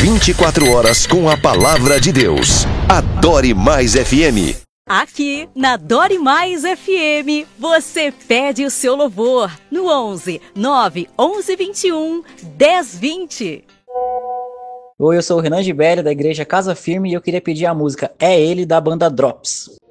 24 horas com a palavra de Deus. Adore Mais FM. Aqui na Adore Mais FM, você pede o seu louvor no 11 9 11 21 10 20. Oi, eu sou o Renan Gibelli, da Igreja Casa Firme, e eu queria pedir a música É Ele, da banda Drops.